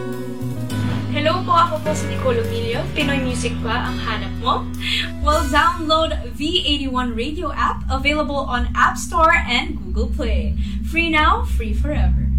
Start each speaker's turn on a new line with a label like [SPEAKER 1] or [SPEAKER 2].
[SPEAKER 1] Hello po, ako po si Nicole Emilio. Pinoy music ba ang hanap mo? Well, download V81 Radio app, available on App Store and Google Play. Free now, free forever.